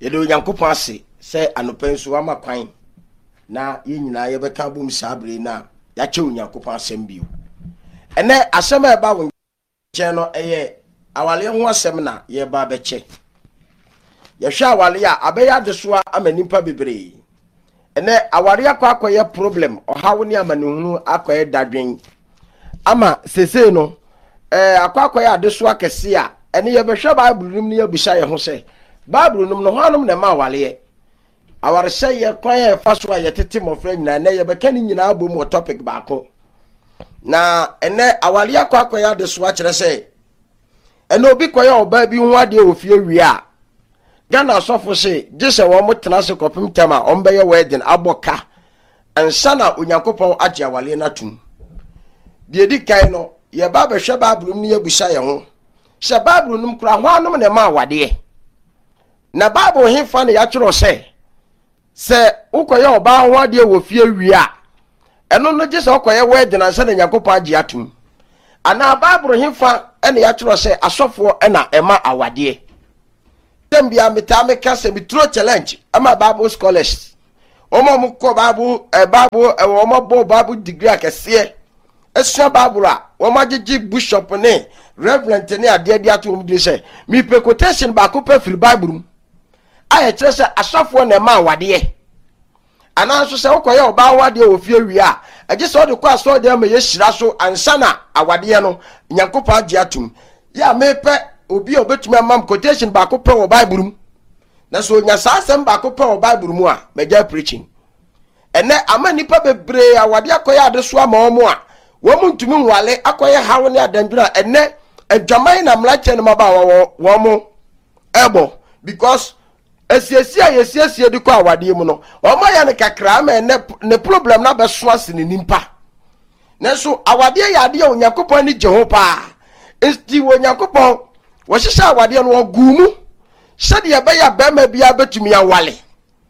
Yedo Yankopon ase se anopen so ama kwan na ye nyina ye beka bom sabre na ya che Yankopon asem bio. Ene asem e ba wo che no eye awale ho asem na ye ba be che. Ye hwa awale a abeya de so ama nipa bebre. Ene aware akwakoye problem ohawo ni amanehunu akoye dadwen. Ama sese no akwakoye ade so akese a ene ye be hwa Bible nim ni abisa ye ho se Bible nim no hoanum na ma awale ye. Aware se ye kwan ye fa so ye tete mofra nyina na ye be kan nyina abom topic baako. Na ene awale akwakoye ade so akere se ene obi koye oba bi hu ade ofie wi a Gana sofo se gese wo motena se kopim tema ombeye wedding aboka ansana Onyankopon age awale na tum de di kai no ye ba be hwe Bible ni abusa ye ho se Bible num kura ho anom ne ma awade na Bible hefa ne ya kyero se ukoye oba ho ade wo fie wi a eno no gese ukoye wedding ansana Onyankopon age atum ana Bible hefa ene ya kyero se asofo ena ema awade Tembia metame kase mitro challenge ama Bible scholars omo mko Bible omo bo Bible degree akese esua Bible a omo gigi bishop ne reverend ne ade ato mu de se mi pe quotation ba ko pa firi Bible aye kire se asafo na ma wade ananso se ukoye oba wade ofie wi a age se o de kwa so de ma ye hira so ansana awade no Nyankopon age atum ya mepe obi obetumi amam quotation ba ko pe wo Bible mu na so nya sasem ba ko pe wo Bible mu a meja preaching ene ama nipa bebre awade akoye ade so ama omo a wo muntumi nwale akoye hawo ne adandura ene adwaman na mlache ne maba wo mo ebo because esiesie di ko awade mu no omo ya ne kakra ma ne problem na be so ase ne nimpa na so awade ya ade Onyankopon ni Jehova esti Onyankopon wo hihya awade no ogumu sede ye be ya bema bia betumi ya wale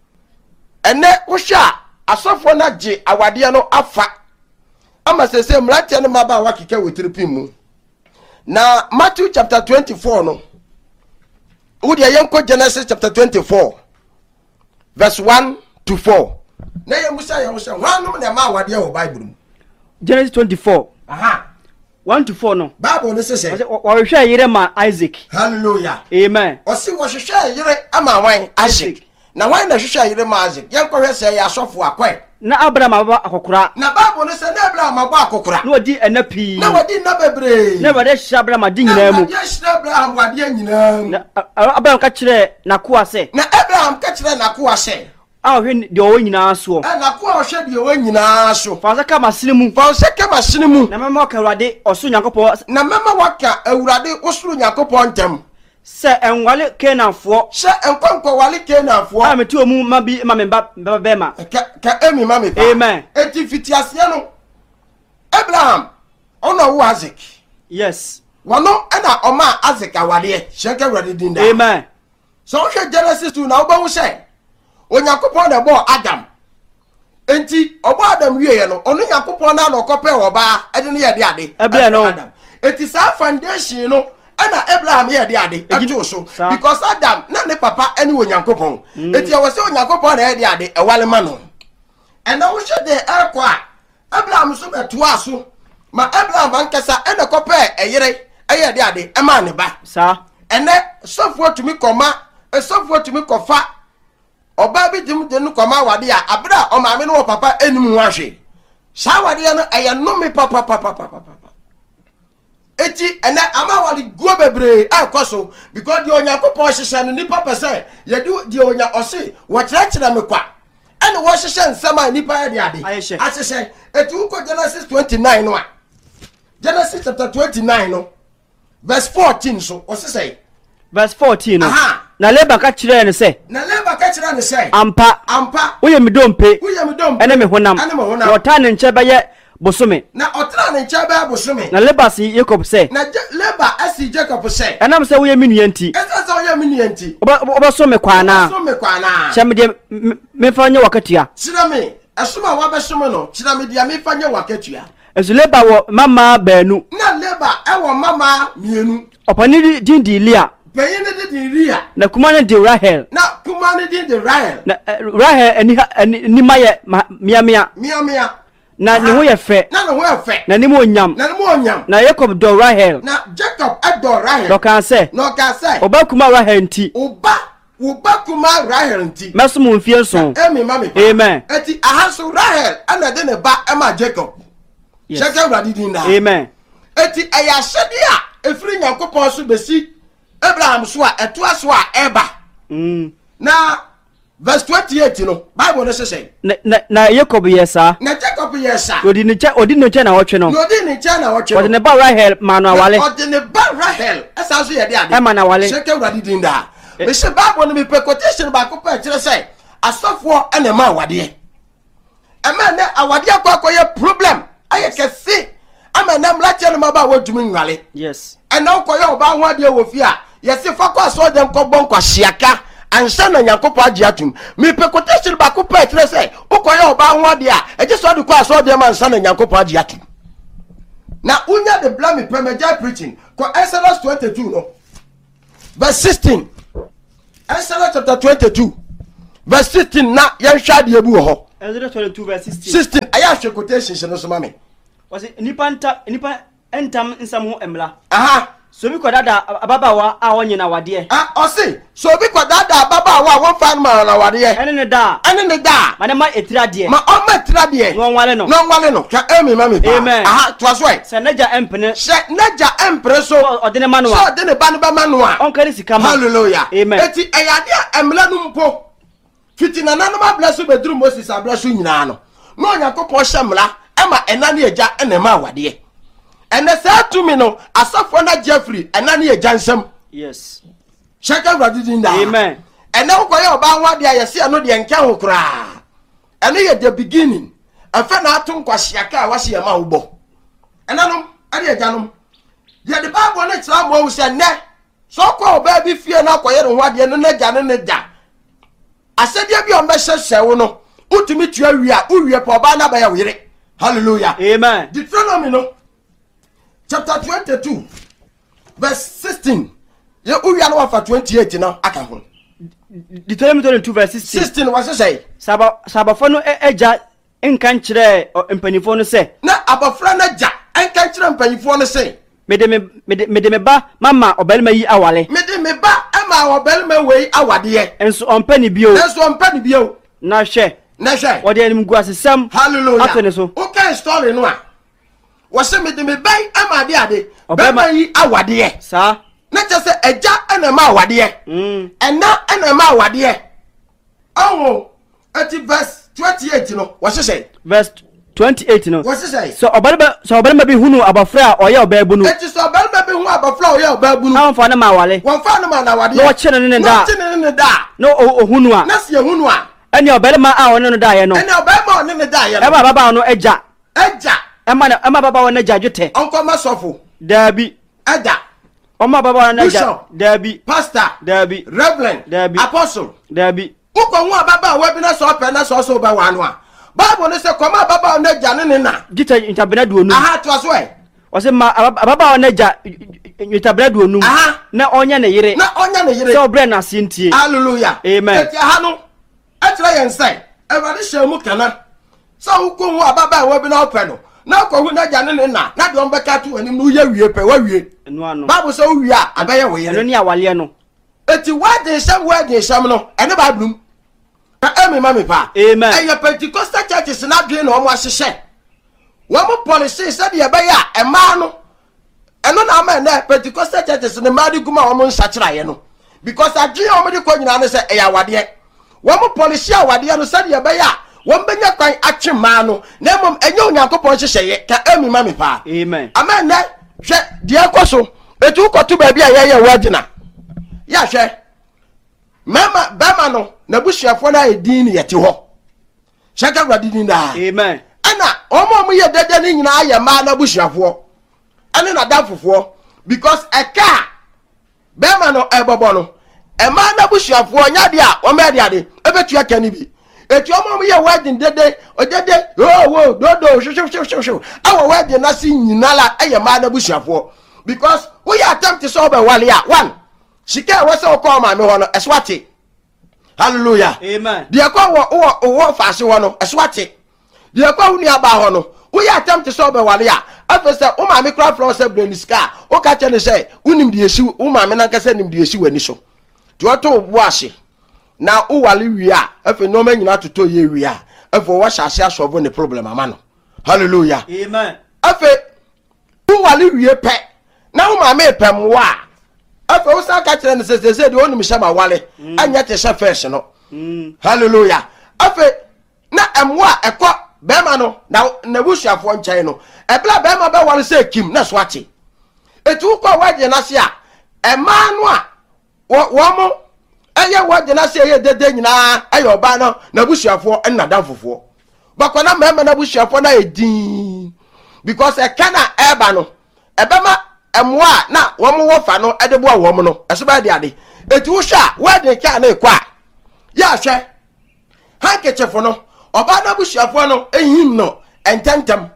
ene wo hya asofo na je awade no afa ama sese mlate no maba wakeka wetiripim mu na Matthew chapter 24 no udi yenko Genesis chapter 24 verse 1 to 4 na ye musa ye musa wanum na ma awade wo Bible mu Genesis 24 1 to 4 no Bible no say wo hwehwe yire ma Isaac. Hallelujah. Amen. O si wo hwehwe yire ama wan Isaac. Na wan na hwehwe yire ma Isaac. Yenko hwe say ya sofo akwan. Na Abraham aba akokora. Na Bible no say na Abraham aba akokora. Na wadi enapi. Na wadi na bebre. Na wadi hye Abraham adi nyina mu. Na hye Abraham wadi nyina mu. Na Abraham ka kire na ko ase. Na Abraham ka kire na ko ase. Ah hwe de o nyina so. Na ko o hwe de o nyina so. Fa saka masene mu. Fa saka masene mu. Na mema ka Awurade oso Nyankopon. Na mema waka Awurade oso Nyankopon ntam. Se enwale Kenaanfo. Se enkonkwo wale Kenaanfo. Ah metu omu ma bi ma memba bema. Ka emi ma me pa. Amen. Eti fitiase no. Abraham ono wo Isaac. Yes. Wano na oma Isaac awale. Sheke Awurade dinda. Amen. So wo Genesis 2 na wo ba wo se Onyankopon na bo Adam. Enti obo Adam wiye no ono Nyankopon na no kope oba ede ne ye de ade. Adam. Eti sa foundation no ana Abraham ye de ade ajo so because Adam na ne papa ene Onyankopon. Eti e wose Onyankopon na ye de ade e wale ma no. Ena wo hye de ekwa Abraham so beto aso ma Abraham ankasa ene kope eyire eye de ade e ma ne ba. Sa Ene sofo tumi koma sofo tumi kofa oba bi dim de no koma wade a abra o maame no papa enim ho ahwe sa wade no eye no me papa eti ene ama wale go bebre akoso because the Onyankopon hihye no ni papa say ye do the onya ose wo kyerɛkyerɛ me kwa ene wo hihye nsama ni pa de ade ahihye eti uko Genesis 29 no a Genesis chapter 29 no verse 14 so o say verse 14 no na Laban ka kyerɛ ne sɛ ampa woyɛ me dompe ene me honam na ɔta ne nkyɛ bɛyɛ bosome na ɔtra ne nkyɛ bɛyɛ bosome na Laban si Jacob sɛ na Laban asi Jacob sɛ ɛnam sɛ woyɛ me nua nti ɛsɛ woyɛ me nua nti ɔbɛso me kwana kyɛ me de mefa nyɛ wakatua kyerɛ me ɛsoma wabɛsom no kyerɛ me de mefa nyɛ wakatua ɛso Laban wɔ mama baanu na Laban ɛwɔ mama mienu ɔpani din di Lia Payene de Lia na kuma ne de Rahel na kuma kuma ne din de Rahel na Rahel ni ma ye mia na ne ho ye fe na ne mo nyam na Jacob do Rahel na Jacob ador Rahel no kan say oba kuma Rahel nti oba kuma Rahel nti meso mo mfie so amen eti ahaso Rahel ana de ne ba ema Jacob shaka bradi din da amen eti aya sede a efiri Nyankopon so besi Abraham so a eto aso a eba na verse 28 no Bible no say na Jacob yesa na Jacob yesa odi ne che na wotwe no odi ne ba Rahel ma no awale odi ne ba Rahel esa so ye de ade e ma na wale shaka bradi din da me se Bible no me quotation ba ko pa kire say asofo ene ma awade e ma na awade akoye problem aye kese ama na mlache no maba wodumi nwale yes ena ukoye oba ho ade wo fi a yesi fakwa so dem ko bon kwa hyiaka ansa na Nyankopon agi atum me quotation ba ko pa kire say ukoye oba ho ade a eje so de kwa so dem ansa na Nyankopon agi atum na unya the blame premature preaching ko Exodus 22 no verse 16 Exodus chapter 22 verse 16 na yan hwa de ebu ho Exodus 22 verse 16 aya hwe quotation no so mame was nipa entam nsam ho emla aha so bi kodada ababawa a wonyina wade osi so bi kodada ababawa a won fan ma na wade ene ne da ma ne ma etirade ma o ma etirade no nwale no ka emi mami pa aha to aso e se naja empene so odene manu so odene ba ne ba manu a on kari sika ma hallelujah amen eti eyade emla nu mpo fitina nanu ma bless bedru Moses ablaso nyina no no Nyankopon hyemla ema enane eja ene ma wade ene sa tumi no asafo na Jeffrey enane eja nsam yes shaka gradidin da amen ene ukoye oba wade ayese no de nka ho kra ene ye the beginning afa na ato nkwahyiaka a wahye ma wobo enanom ade ejanom ye the Bible na kira mo wo se ne so ko oba bi fie na akoye ro wade no na ja ne da asede bi on be hyehyɛ wo no utumi tua wi a uwie pa oba na ba ya wire hallelujah amen Deuteronomy no chapter 22 verse 16 ye uwie na wa fa 28 na aka ho Deuteronomy 22 verse 16 was say sabafo no eja enka nkire empanifo no se na abafra na ja enka nkire empanifo no se mede me ba mama obelma yi awale mede me ba ama obelma wei awade enso ompani bio na hwe wode anim gu asesam hallelujah afene so okay story no a wose mede me ba ama ade obelma yi awade sa na chese eja ena ma awade ena ena ma awade oh at verse 28 no wose say verse 28 no wose say so obelma bi hunu abafra oye obabu no eti so obelma bi hunu abafra oye obabu no amfa na ma wale wonfa na ma na awade no chene ne da no ohunu a na se ohunu a eni obelma a one no da ye no eni obelma one ne da ye no eba baba no eja ema baba one eja jute onko masofo dabi eja oma baba one eja dabi pastor dabi reverend dabi apostle dabi uko hu baba we bi na so pe na so ba wa no a Bible ne se koma baba one eja ne na jute intabena duonu aha to aso e o se ma baba one eja intabena duonu na onya ne yire so bre na sintie hallelujah amen eti aha no atra yen sai everade shemu kana so uko hu baba we bi na ope no na ko hu na ja ne na de on beka to anim no ye wie pe wa wie enu ano Bible so wie a abaye wo yire eno ni awale no eti wade sham no ene ba blum ka emi mami pa amen eye Pentecostal churches na dwe na omo ahyehye wo mo policy said ye ba ya ema no eno na ma na Pentecostal churches ne ma de guma omo nsakira ye no because adwe omo de ko nyina ne se eya wade wo mo policy awade no said ye ba ya wo mbenya kwan atwe ma no na mom enye Onyankopon hyehye ye ka emi mami pa amen amen na hwe de akoso etu kotu ba bia ye wagina ya hwe mama bama no na busuafo na edin yete ho shaka gradidin da amen ana omo ye dede ni nyina aye ma na busuafo ane na dafofo because eka bama no ebobo no e ma na busuafo nya de a o me de ade ebetu aka ni bi etu omo ye wedding dede odede wo dodo sho awo wedding na si nyina la aye ma na busuafo because we attempt to solve a wale a one shike we say o call ma me ho no eswati hallelujah amen de kwa wo faase wo no eso ate de kwa hu ni aba ho no wo ya attempt so be wale a afese wo ma me kra flow se breniska wo ka che ne se unim de esi wo ma me na nka se nim de esi wani so de oto wo ase na wo wale wi a afi no ma nyina toto ye wi a afi wo hyase asobo ne problem ama no hallelujah amen afi wo wale wi pe na wo ma me pem wo a afi wo sa ka che ne se de onim shama wale anya te sha fresh no hallelujah afi na emwa ekọ bema no na busuafo nkyai no ebla bema be wale se kim na so ate etu ko waje na se a ema no a wo mo eye waje na se eye dede nyina eye oba no na busuafo na danfofo bakona mema na busuafo na edin because e kana eba no ebema emwa na wo mo wo fa no edebo wo mo no eso ba de ade etu sha waje ka na ekwa ya hwe hankechefo no oba na busuafo no ehim no ententem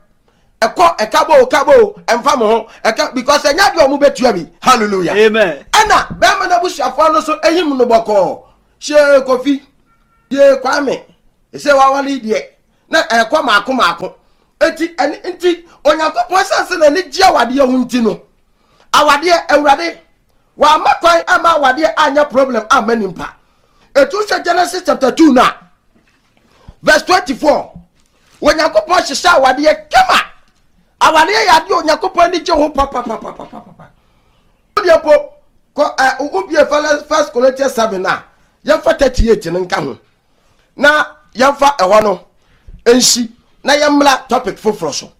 ekabo emfa mo ho because enya de omu betua bi hallelujah amen ana be ma na busuafo no so ehim no boko she kofi ye kwame ese wa wali die na ekwa maako enti onyankopon sanse na ni gia wade ye hunti no awade awurade wa makwan ama awade anya problem amanimpa etu Genesis chapter 2 na verse 24 when yakopon hisa awade kema awade ya de yakopon ni je ho papa obiapo ko ubie first Corinthians 7 na yafa 38 nka ho na yafa eho no ensi na yamla topic foforo so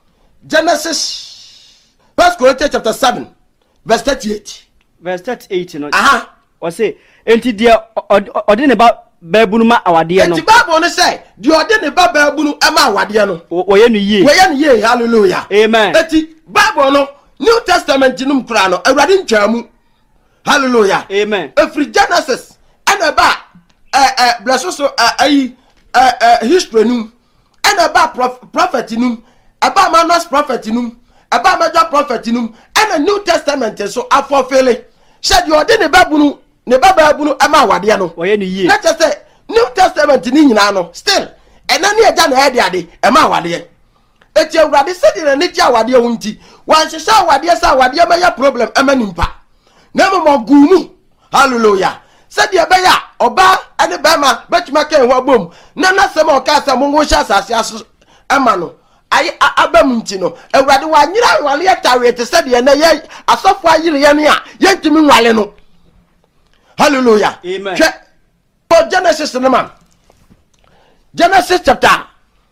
Genesis first Corinthians chapter 7 verse 38 no aha o say enti dia odine ba babunu ma awade no. Enti Bible no say di ode ne ba babunu ma awade no. Wo ye no ye. Hallelujah. Amen. Enti Bible no New Testament num kra no awurade ntwamu. Hallelujah. Amen. Every Genesis and ba bless so history num and ba prophet num aba manos prophet num aba major prophet num and the New Testament so afofele. Said di ode ne babunu ne baba bunu ama awade no wo ye no ye na just say New Testament ni nyina no still enani eja na ede ade ema awade eti awurade sedi na ni tia awade hunti wan hyehyɛ awade sa awade ma ya problem ema nimpa na mo gumu hallelujah sedi ebe ya oba ane bema betuma kan ho abom na sema oka sa mo ngo hya asase aso ema no ai abam nti no awurade wa nyira wale atawe te sedi na ye asofo ayire ye ne a yentimi nwale no hallelujah amen for Genesis no man Genesis chapter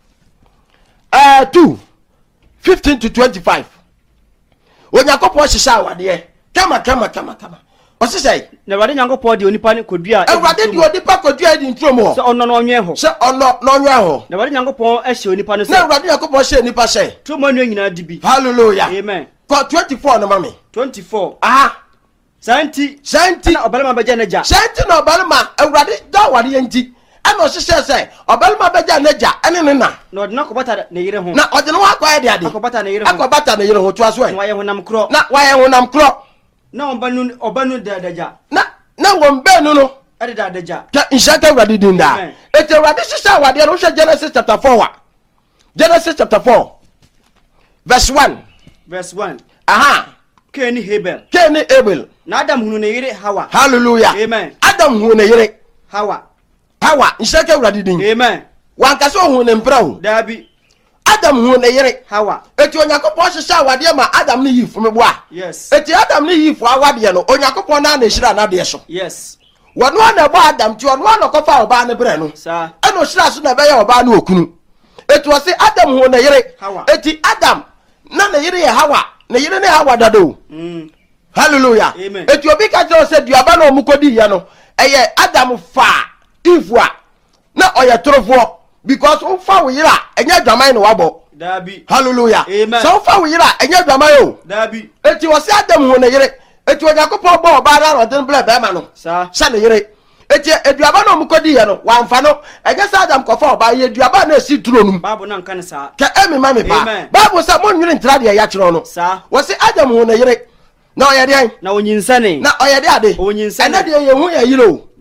2 15 to 25 when yakopon hyehyɛ awade kama o se say na awade yakopon de onipa ne kodua awade de onipa kodua di ntrom ho se ono no onwe ho se ono no onwe ho na awade yakopon ahye onipa no se na awade yakopon hye onipa se tromo anu nyina dibi hallelujah amen for 24 no mama 24 Santi na obalema beja neja Santi na obalema awurade da awade yanti ana o hyehyɛ say obalema beja neja ene ne na odina kobata ne yire ho na odina wa kwa de ade akobata ne yire ho akobata ne yire ho to aso na waye honam kro na obanu dadaja na wombenu no ade dadaja ka inshaka awurade dinda ete awurade hyehyɛ awade no hwɛ Genesis chapter 4 Genesis chapter 4 verse 1 Cain Abel na Adam hunu ne yire Hawa hallelujah amen Adam hunu ne yire Hawa inshaka awurade din amen wanka so hunu ne mpra ho dabi Adam hunu ne yire Hawa eti onyakopon hyehyɛ awade ma Adam ne yifu meboa yes eti Adam ne yifu awade no onyakopon na hyira na de so yes wono na bo Adam ti ono na kofa oba ne bre no sa eno hyira so na be ya oba na okunu eti wo se Adam hunu ne yire eti Adam na ne yire ye Hawa ne yire ne Hawa dado hallelujah eti obi ka tell say duaba na omukodi ye no eye Adam fa Eve na oye torofo because o fa wo yira enya dwaman no wabo dabi hallelujah amen so fa wo yira enya dwaman o dabi eti wo se Adam ho ne yire eti Onyankopon bo oba na rodin ble be ma no sa ne yire eti eduaba na omukodi ye no wa mfa no enya sa Adam ko fa oba ye duaba na esi turonum babu na nka ne sa ka emi ma me pa babu sa mo nwiri ntra de ya kire no sa wo se Adam ho ne yire na oyede na onyinsane na oyede ade onyinsane ena de ye hu ya yire o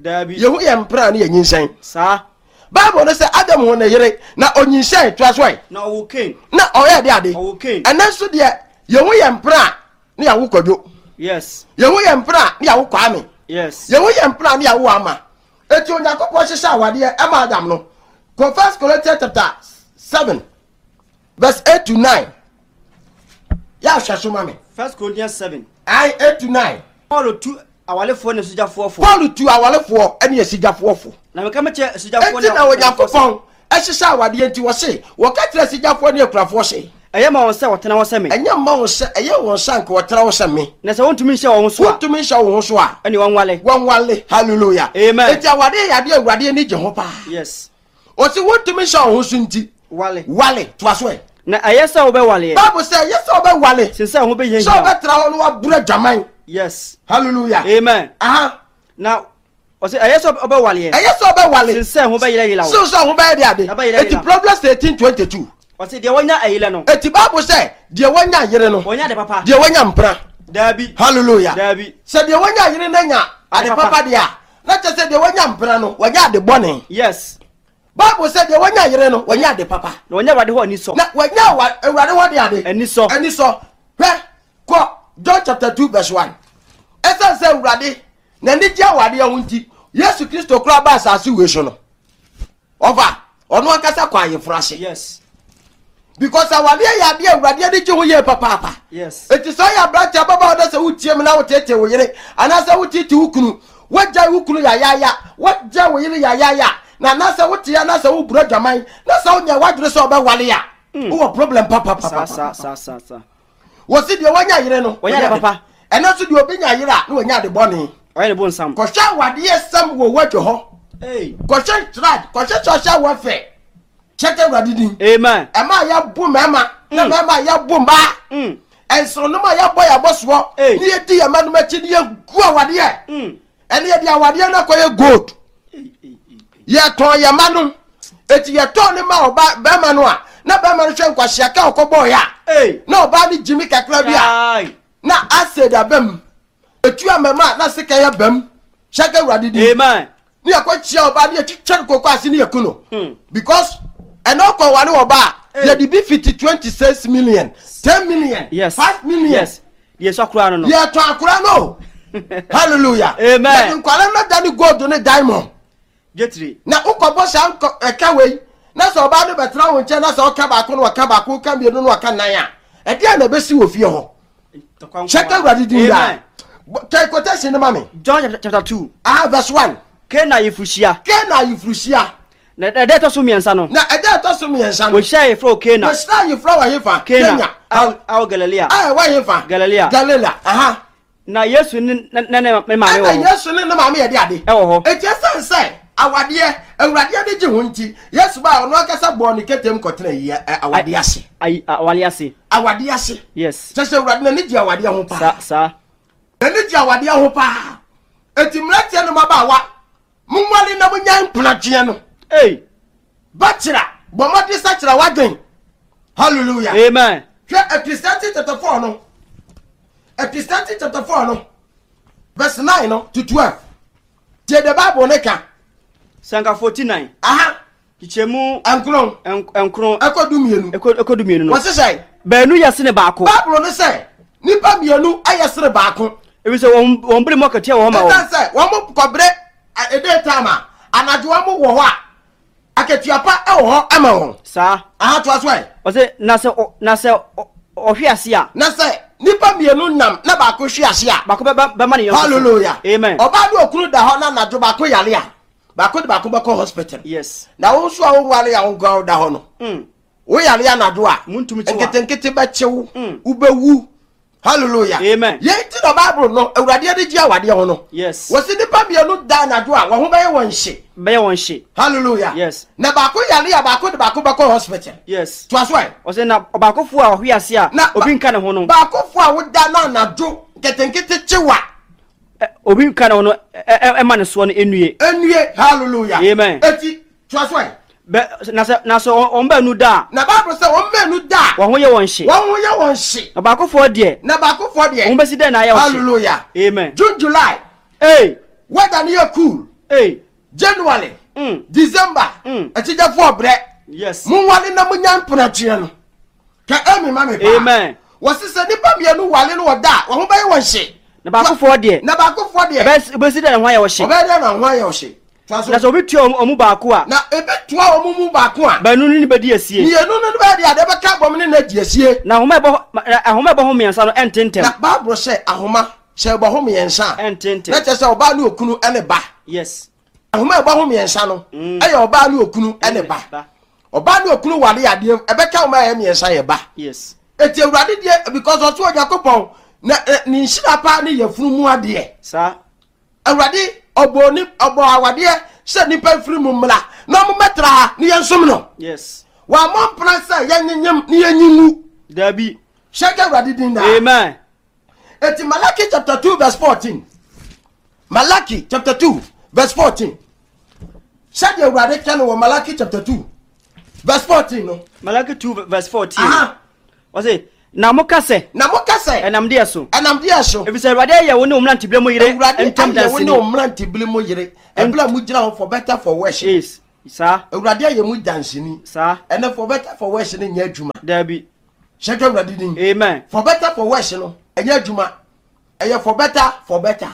dabi ye hu ye mpra ne ye nyinsen sa Bible no say Adam ho na yere na onyinsen to aso na o Cain na oye de ade o Cain enanso de ye hu ye mpra ne ya wo kwadwo yes ye hu ye mpra ne ya wo kwame yes ye hu ye mpra ne ya wo ama eti onyakopo hyehyɛ awade e ma Adam no First Corinthians chapter 7 verse 8 to 9 ya hwɛ mame First Corinthians 7 8 to 9 Paul tu awalefo ne sujafo Paul tu awalefo ene asijafo fo na me ka me che sujafo na onyakopo hyehyɛ awade enti wo se wo ka tira asijafo ne akurafo hye eye ma won se wotena wo se me enya ma won se eye won sank wotena wo se me na se wontumi hye wo so a wontumi hye wo so a ene wonwale hallelujah amen enti awade yade awurade ni je ho pa yes o se wontumi hye wo so nti wale to aso e na ayesa wo be wale Bible say ayesa wo be wale sinse ho be yehia so be tra ho no wa bura dwaman yes hallelujah amen aha na o se ayesa wo be wale ayesa wo be wale sinse ho be yela so ho be de ade eti Proverbs 18:22 o se de wonya ayela no eti Bible say de wonya yere no wonya de papa de wonya mpra dabi hallelujah dabi se de wonya yere na nya ade papa de a na che se de wonya mpra no wonya ade bone yes Bible said the one yere no wonya de papa no wonya wade ho ni so na wonya wa ewrade ho de ade ani so hwe ko John chapter 2 verse 1 esa se ewrade na ni dia wade ho nti Yesu Kristo kura ba asase we so no over ono akasa kwa ye frase yes because awade ya de ewrade de je ho ye papa yes it is so ya brother baba oda se wutie me na wotete wo yere ana se wutiti wukunu wajja wukunu ya wajja wo yere ya na nasa wotia nasa wo buro dwaman nasa wonya wadwere so oba wale ya wo problem papa sa wo si de wonya yere no wonya de papa ena so de obi nya yere a na wonya de bone oye de bonsam ko sha wade yesam wo wadwo ho ko sha trad ko sha wo fe chete wade din amen ema ya bu mema na mema ya bu mba enso no ma ya boy aboso ni edi ya manu machi ni egu awade ene ye dia awade na ko ye gold ye ton ye manu eti ye ton ni ma oba be manu a na be manu hwe nkwahia ka okobo ya na oba ni jimi kakra bia na acid abem etu amema na sika ya bem shaka awade din amen ni akwachia oba ni etwetwe kokko ase ni yekuno because enoko wale oba ye di be 26 million 10 million yes 5 million yes yes akura no ye to akura no hallelujah amen nkwale na dani gold ne diamond getri na ukobo sha eka wei na so oba do betra wo nche na so ka ba ko no ka ba ko ka bienu no ka nan a e dia na besi wo fie ho cheka wadi din da take quotation mama John chapter 2 verse 1 Kena yifushia na ede to so miensa no na ede to so miensa no we share from Kena we share you from Hefa Kenya au Galilea wa Hefa Galilea aha na Yesu ne maame wo Yesu ne maame ye de ade e wo ho eti sense awade awurade de je ho nti Yesu ba ono akasa bo ni ketem kotena yi awade ase awade ase yes sese awurade na ni je awade ho pa sa na ni je awade ho pa eti mlate no mabawa mumwali na munya mplatwe no bachira bomadi sachira wadwen hallelujah amen Ecclesiastes chapter 4 no Ecclesiastes chapter 4 no verse 9 no to 12 tie the Bible neka Sanka 49 aha kichemu enkron ekodumienu no wose say baanu yase ne baako Bible no say nipa mienu ayesere baako ebi say won bere mo katia wo ma wo say won mo kobre ede tama anajo mo wo ho a aketiapa e wo ho ama wo sa aha to aswe wose na se ohwe ase a na say nipa mienu nam na baako hwe ase a baako be ma ne yo hallelujah amen oba do okuru da ho na najo baako yale a baako de baako bako hospital yes na wo so a wo wale ya wo gwa da ho no wo yale ya najo a muntumi chiwa nkete ba chewu ubewu hallelujah amen ye ti do Bible no awurade de ji awade ho no yes wo si nipa mienu da najo a wo ho be won hye hallelujah yes na baako yale ya baako de baako bako hospital yes to aswai wose na baako fu a ohwe ase a obi nka ne ho no baako fu a wo da na najo nkete chiwa obi nka ne ho no ma ne so no enue hallelujah amen eti to aswai na so on ba nu da na Bible say on ba nu da wo ho ye won hye na baako fu de on be si de na ya hallelujah amen June July hey weather near cool January December etija for bre yes mun wale na munya mpratwe no ka emi ma me ba amen wose se nipa me no wale no oda wo ho baye wonhye na ba kofo de be si da ho aye wo hye obe de na ho aye wo hye na so obi tuo omu ba ko a na ebe tuo omu mu ba ko a ba nu ni ba di asie ni enu no ba di ade be ka bom ni na di asie na ahoma ebo ho miensa no ententem na Bible say ahoma se bo ho miensa ententem na che se oba ni okunu ene ba yes ahoma ebo ho miensa no eye oba ni okunu ene ba oba ni okunu wale ade ebe ka oma ye miensa ye ba yes eti awurade die because oso Yakobon na ni nhira pa ni yefunu mu ade sa awurade obo awade se nipa firi mu mla na mo metra ni yensom no yes wa mo pransa yenyenyem ni yenyinu dabi shaka awurade din da amen eti Malaki chapter 2 verse 14 Malaki chapter 2 verse 14 shaka awurade kan wo Malaki chapter 2 verse 14 no Malaki 2 verse 14 wase na mokase enam de so ebise awurade ye wo ne omrante bile mo yire entam da sini wo ne omrante bile mo yire ebla mu gira for better for worship yes sa awurade ye mu dansini sa ene for better for worship ne nya adwuma dabi shaka awurade din amen for better for worship no enya adwuma eye for better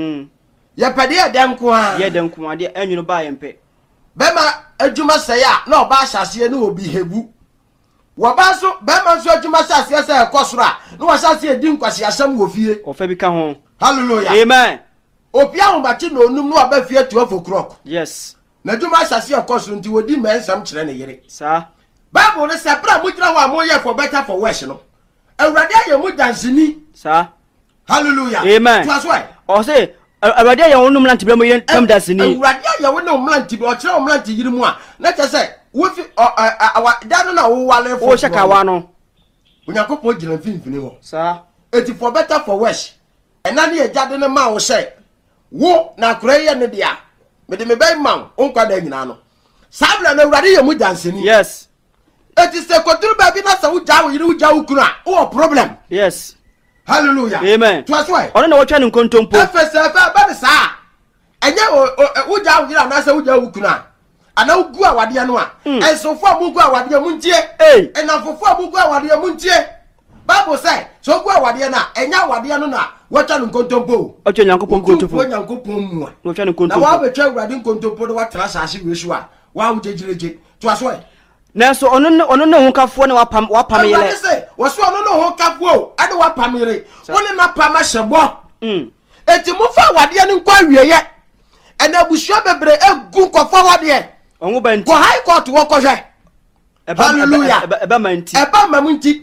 ye pede ye denko a de anwunu ba ye mpe bema adwuma sey a na oba asase ne obi hebu wabaso bema so adwuma asase sey ekosora na wasase edi nkwase asam wo fie ofa bi ka ho hallelujah amen opia ho bachi na onum na oba fie 12 o'clock yes na adwuma asase ekosoro nti wodi mensam kire ne yere sa bible ne sepra mu kira ho amoye for better for worse no awurade aye mu dansini sa hallelujah amen to aswai o say awurade aye wo nomlante bile mo yire entam da sini awurade aye wo nomlante bi o kire nomlante yiri mu a na che say wo fi dano na wo wale fo shaka wa no Onyankopon gina finfini ho sa eti for better for worse ena ne agade ne ma wo say wo na kura ye ne dia me de me bay man onkwa da nyina no sabla na awurade ye mu dansini yes eti se koduru ba bi na sa wo ja wo yiri wo ja wo kunu a wo problem yes hallelujah amen to aswai ono na wo twa ne nkontompo efese fa ba de sa enye wo ja wo yiri na sa wo ja wo kunu a ana ugu awade no a ensofo amugu awade mu ntie enafofo amugu awade mu ntie Bible say so ugu awade na enya awade no na wata nkontompo ocho Nyankopon nkontompo Nyankopon mu no twa ne nkontompo na wa betwa awade nkontompo do watra saase wesu a wa wo jejireje to aso e na so ono ne ho kafo ne wapam yele wo so ono ne ho kafo ade wapam yele woni na pama hyebo eti mu fa awade no nkwa wieye ena busua bebre egu nkofo awade onwo ba nti ko high court wo ko hwe hallelujah eba manti eba mamunti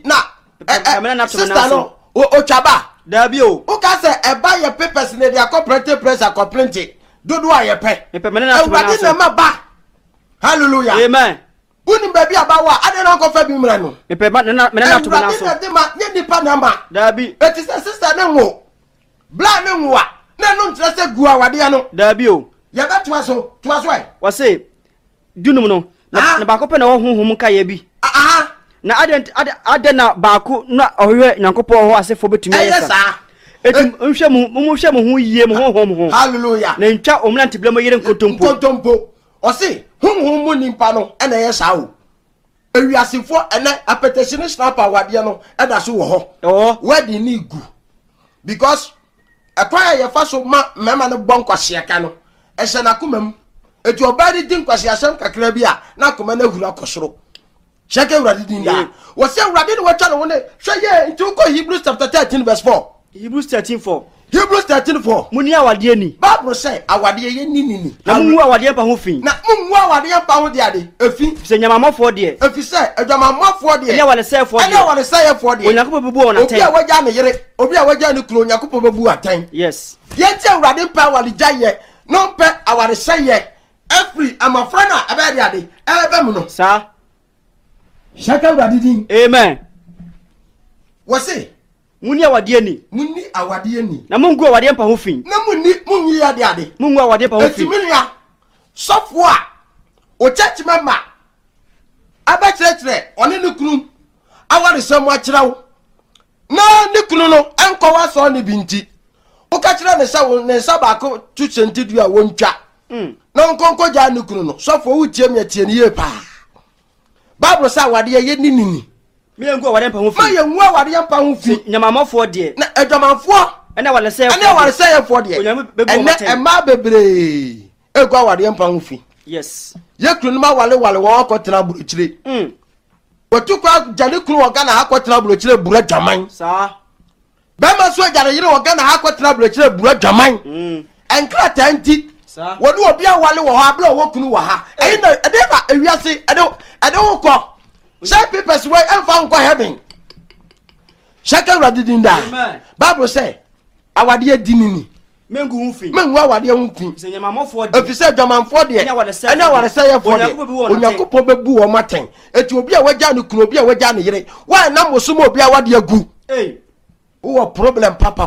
na sister no o twaba dabi o ka se eba ye papers ne dia corporate press a complaint dodo aye pe mena na awurade na maba hallelujah amen uni baby abawa ade na ko fa bi mra no mena na to na so de ma nye nipa na ma dabi eti se sister ne wo bla ne wo a na no ntre se gu awade ya no dabi o ya ga to aso e wase dunum no na ba ko pe na wo honhom ka ya bi na ade na ba ko na ohwe Nyankopon ho asefo betumi ayesa etum nhwe mu ho yie mu honhom ho hallelujah na ntwa omlante blemo yire nkontompo o se honhom mu nimpa no na ye sa o ewiasefo ene apetition snapper wade no eda so wo ho wedding ni gu because akwaya ye fa so mema no bonkwase aka no ehye na komam etu obadi din kwase asem kakra bi a na koma na hura kosoro sheke uradi din da wo se uradi no watwa no woni hwe ye nti ko Hebrews chapter 13 verse 4 Hebrews 13:4 Hebrews 13:4 muni awade ni Bible say awade ye ni na mu awade pa ho fin na mu awade pa ho de ade efi se nyamamofo de efi say adwamamofo de ene wale sefo de ene wale sefo de Onyankopon bebu ona ten obi a waja ne yere obi a waja ne kuro Onyankopon bebu atan yes ye ti awade pa wale jaye no pe awade seye every amafra na abede ade ebe mu no sa shaka awade din amen wo se muni awade ni na mungu awade pa ho fin na munyi ade mungu awade pa ho fin etimilia sofo a o church member abachire oni ne kunu aware samu akirawo na ne kunu no enko wa so ne binti o ka kire ne sawo ne sabako tu sentidu a wontwa na nkonko ja ne kunu no sofo wo tie me tie ne ye pa Bible say awade ye ninini me engu awade mpa ho fi ma ye ngu awade mpa ho fi nyamamafo de na adwamanfo ene wale say fo de ene ma bebre egu awade mpa ho fi yes ye kunu ma wale wo akotena buruchire watukwa jale kunu waga na akotena buruchire bura dwaman sa bema so jare yire waga na akotena buruchire bura dwaman enkra tanti wodi obi awale wo ha bla wo kunu wo ha eyi na ede ba ewiase ede wo ko say papers wey emfa nko heaven shaka radidinda Bible say awade adinini mengu hunfi mengu awade hunfi senyamamofo de efise dwamanfo de ene wale say ye for de onyakopo bebu wo maten eti obi a waja ne kunu obi a waja ne yire wa na mosom obi awade agu wo problem papa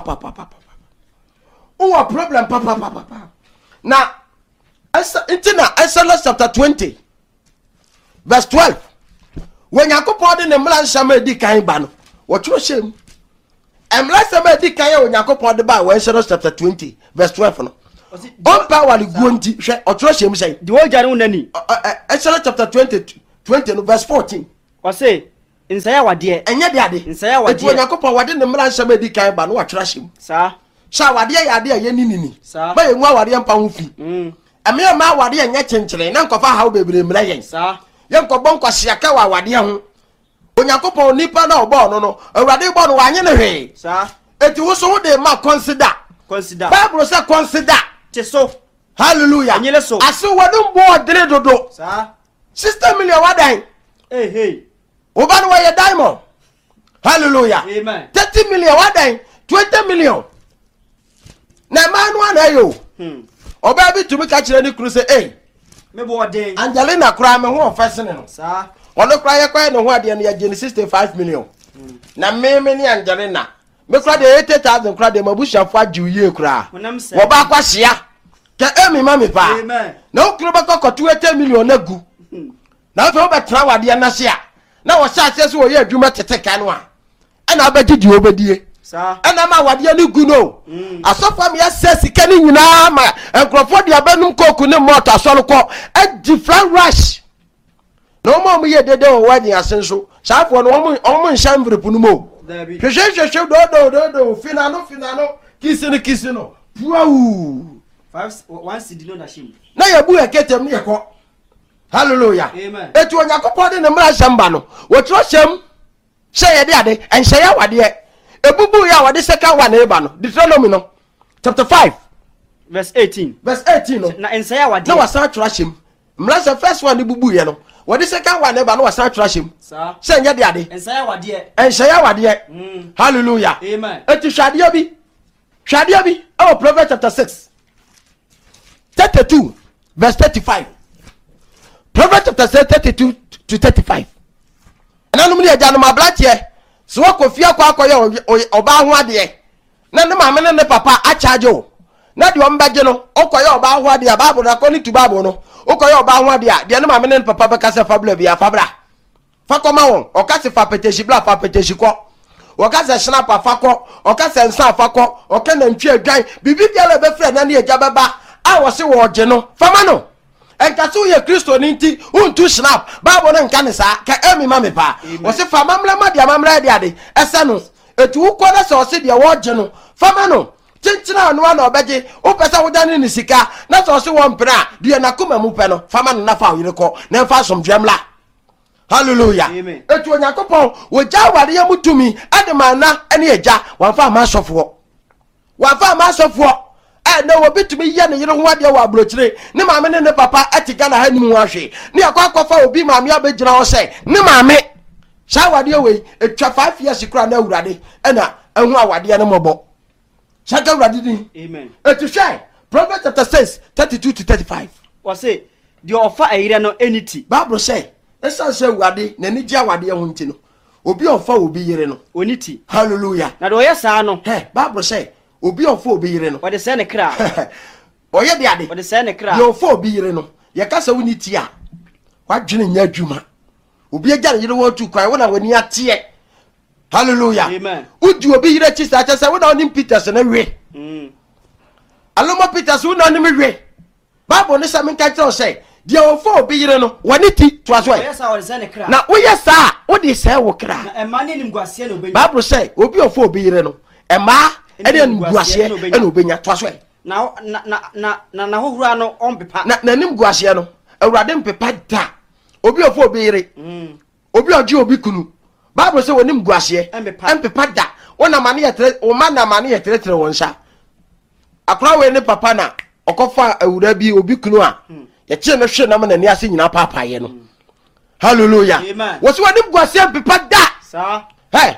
wo problem papa na Exodus chapter 20 verse 12 when yakopon de ne mla nshama di kan ba no wo tworo shem emla sama di kan ya yakopon de ba Exodus chapter 20 verse 12 no on power go nti hwe o tworo shem say di wo jare unani Exodus chapter 20 no verse 14 o say nsaya wade enye de ade nsaya wade when yakopon wade ne mla nshama di kan ba no wo tworo shem sa sha wade ya ade ye ninini ba ye nwa wade mpa ho fi ame ma wade enye chenchire na nkofa hawo bebre mra yen sa yen ko bon kwasiaka wa wade ho onyankopon nipa na obo no awade bo no wanye ne hwe sa eti wo so de ma consider Bible say consider teso hallelujah anyele so aso wadum bo dere dodo sa 60 million wadan hey oba no ye diamond hallelujah amen 30 million wadan 20 million na manu anayo oba bi tumi ka kire ni kru say eh me bo den Angelina kra me ho ofesene no sa ono kra ye kwa ne ho ade no ya geni 65 million na me ni Angelina me kra de 80,000 kra de mabushafo ajiye kra wo ba kwa hia ke emi ma me pa amen na okru ba kokoto 80 million na gu na so be tra wade na hia na wo sha ase so wo ye adwuma teteka no a ana abagidi obedie sa ana ma wade ni gu no asofa me ase sika ni nyina ma enkrofo de abanum koku ne moto asoro ko adi flan rush no mo ye dede o wadi asenso safo no omo nshan vrepunu mo hwehwehwehwe do finano kisino wow 1 cedi no na shim na ya bu eketem ne yeko hallelujah amen etu onyakopo de ne mra shamba no wo tro shem hye de ade enhye ya wade ebubu ya wade second one eba no Deuteronomy no chapter 5 verse 18 no na ensaya wade na wasa tro shem mra se first one bubu ye no wade second one eba no wasa tro shem sa se nya de ade ensaya wade hallelujah amen etu hwade bi our Proverbs chapter 6 32 verse 35 Proverbs chapter 6 32 to 35 ananum ne agya no mablatie so wakofia kwakoye oba ho ade na ne mama ne papa a charge o na de ombaje no okoye oba ho ade Bible na according to Bible no okoye oba ho ade de ne mama ne papa be kase fabla bia fabra fakoma won okase fa peteshi bla fa peteshi ko okase snap afako okase nsa afako okana ntwe adwan bibi bia le be frɛ na ne agya beba a wo se wo gye no fama no enkaso ye Kristo ni nti untu snap Bible no nka ne sa ka emi ma me pa wo se fama mla ma dia mamra de ade ese no etu wo na se wo se de wo gye no fama no chinchina no na obeje wo pesa wo dane ni sika na se wo se wo mpra de na koma mu pe no fama no na fa wo yire ko na fa somdwemla hallelujah etu onyankopon wo ja ware ya mutumi adema na ene eja wanfa ma sofo na wo bitumi ye ne yire ho ade wa abrochire ne maame ne papa atiga na hanim ho ahwe ne akwafa obi maame abegyina ho se ne maame sha wade we etwa 5 years kura na awurade na ehu awade ne mobo shaka awurade din amen etu hwe Proverbs chapter 6 32 to 35 wo say the offer ayire no enity Bible say esa se awurade na ni gya awade ho nti no obi ofa obi yire no onity hallelujah na do ye sa no Bible say obi ofo obi yire no wode se ne kra oye de ade wode se ne kra yo ofo obi yire no ye kasa woni ti a wadwene nya adwuma obi agya yire wo tu kwan wona wani ate hallelujah amen udi obi yire chi sa wona oni Peters na we alomo Peters wona oni me we Bible ne say men ka tell say dia ofo obi yire no woni ti to aso e na woyɛ saa wo de say wo kra na ema ne nimguase na obenya Bible say obi ofo obi yire no ema e de nimguase e na obenya to aso e na hohura no ompepa na nimguase no awurade mpepa da obi ofo obi yire obi oji obi kunu Bible say woni nimguase empepa da wona mane yetre o ma na mane yetre wonsa akra we ne papa na okofa awura bi obi kunu a ye tie no hwe na ma nani ase nyina papa ye no hallelujah wo so woni guase empepa da sa hey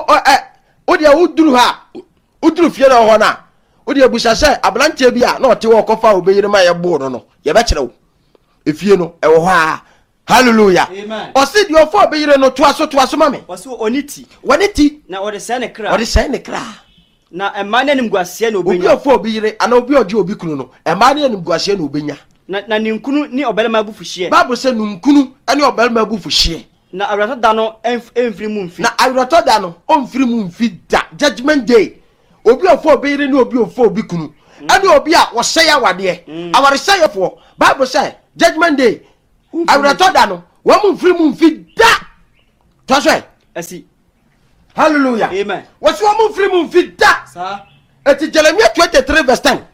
o dia uduru ha uduru fie na ho na o dia busa se ablantie bi a na ote wo okofa obeyire ma ye bo no ye be kire wo efie no e wo ho a hallelujah o se di ofo obeyire no to aso mame o se oniti na o de se ne kra na ema ne nimguase na obenya obi ofo obeyire ana obi oje obi kunu no ema ne nimguase na obenya na ninkunu ni obelema bufuhie Bible say ninkunu ani obelema bufuhie na awrato da no emfiri mu mfi na awrato da no omfiri mu mfi da judgment day obi ofo obeyire ni obi ofo obi kunu ani obi a wo sey awade aware seyefo Bible say judgment day awrato da no wo mu mfiri mu mfi da to so asi hallelujah amen wo so mu mfiri mu mfi da sa eti Jeremiah 23 verse 10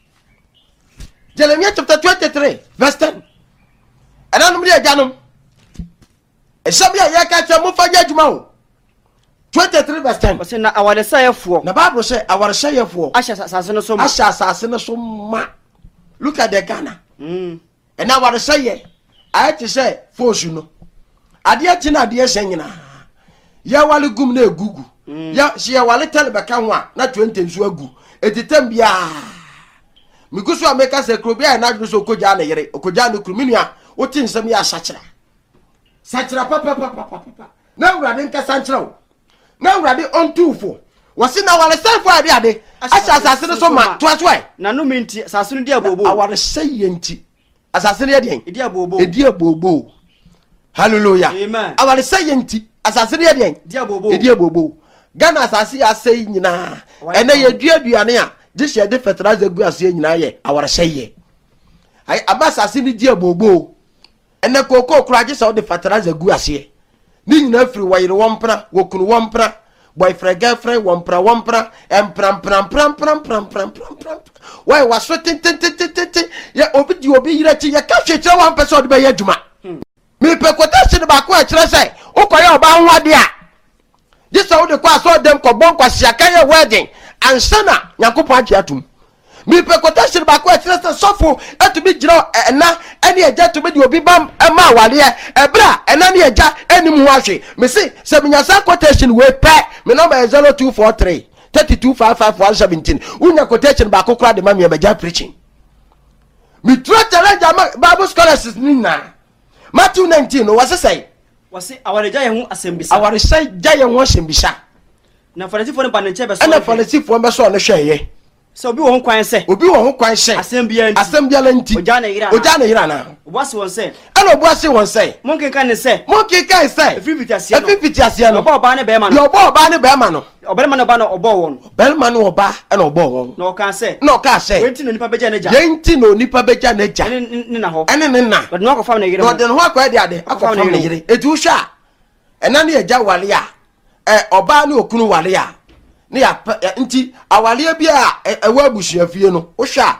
Jeremiah chapter 23 verse 10 ananum de ajanum esabia yaka cha mu fanya adwuma o 23 verse 10 o se na awade sayefo na Bible say awade sayefo asha sase no so ma look at the Ghana and now awade saye I to say force no ade ati na ade esenyina ya wale gum na egugu ya si ya wale tele beka ho a na 20 nsu agu etitem bia migusu ameka se krobia na adwo so koja na yere koja na kruminia oti nsem ya sachira papa na urade nka sanchira wo na urade ontufo wose na wale selfo ade asase ne so ma to aswe na no minti asase no dia bobo aware sey nti asase ne dia edi abobo hallelujah amen aware sey nti asase ne dia bobo Ghana asase ya sey nyina ene ye duaduane a dishe de fertilizer gu ase nyina ye aware sey ai abasase ne dia bobo ene koko kuraje se de fertilizer gu ase ni nyina firi wayire wompra wokunu wompra boyfriend girlfriend wompra empram why was so tin ya obi yire chi ya ka hwekire wan pese ode be ya adwuma me pe quotation ba ko akire sai ukoye oba nwade a disa wo de kwa so dem ko bon kwasi akaye wedding ansana yakopon age atum me pe quotation ba ko akire sai sofo etubi giro na ene eja to be di obi bam ma wale ebra ena ne eja enim ho ahwe me se se menyasa quotation we pe me number 0243 325517 unya quotation ba ko kra de ma me eja preaching me try challenge Bible scholars nina Matthew 19 no was say aware ja ye ho asembisa aware say ja ye ho asembisa na farisifo ne ba ne nche be so ana farisifo be so ne hweye so obi wo ho kwan se asembia nti oja na yira na obuase won se ana obuase won se monkenka ne se efifiti asia no oba ne be ma no obelma no ba no obo won belma no oba na obo won na oka se wenti no nipa beja neja yenti no nipa beja neja ni na ho ene ne na but no akofam na yire no de no akwa de ade akofam na yire etu hwa ena ne eja wale a oba ne okunu wale a ne ya nti awale bi a ewa abusuafie no wo hwa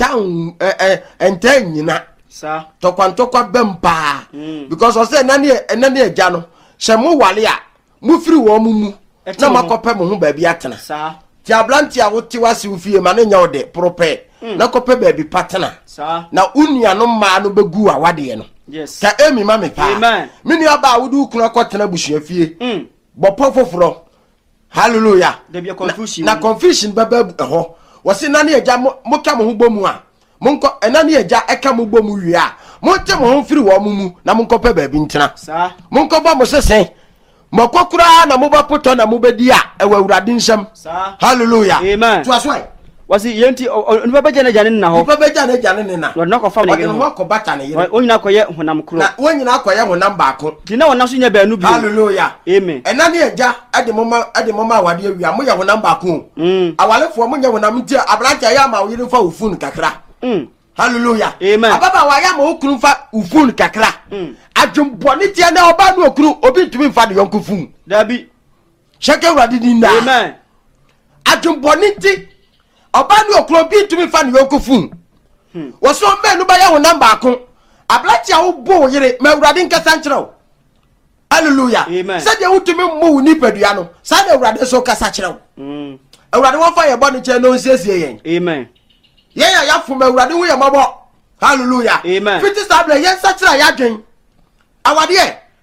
enta nyina sa tokwantokwa bempa because o say ena ne eja no se mo wale a mo firi wo mu na makope mo ho ba bi atena sa ti ablanti a wote wase ofie ma ne nya ode prope na kope ba bi patena sa na unua no ma no begu awade no yes ka emi ma me pa amen mini aba wudu kunu akotena busuafie bopo foforo hallelujah there be a confusion na confusion baba ho wose na ne eja mo ka mo ho bomu a monko ena ne eja eka mo bomu wi a mo te mo ho firi wo mumu na monko pe ba bi ntena sa monko ba mo sesen makokura na moba poto na mobedi a ewa urade nsam hallelujah amen to aswai wasi yenti nipa beja na jane na ho nipa beja na jane ne na no ko fa na no ko bata na yire onyina koye honam kro na onyina koye honam baako dina wona so nya ba anu bi hallelujah amen ena ne eja ade moma awade awia mo ya honam baako awalefo mo nya honam nti abrante ya ma yire fa ofun kakra hallelujah amen ababa wa ya ma okunu fa ufun kakra adwumboni tie na oba no okunu obi ntumi mfa de yonko fun dabi sheke urade din na amen adwumboni ti oba no okunu obi ntumi mfa de yonko fun wo so me no ba ya ho number akon ablati a wo bo yire ma urade nkasa nkyerɛw hallelujah said you to me mu ni pedua no said urade so kasa kyerɛw urade wo fa ye bɔ ne kyerɛ no nsiesie yen amen yeah ya fuma urade wo ye mabɔ hallelujah amen fiti stable yen sa kyerɛ ya dwen awade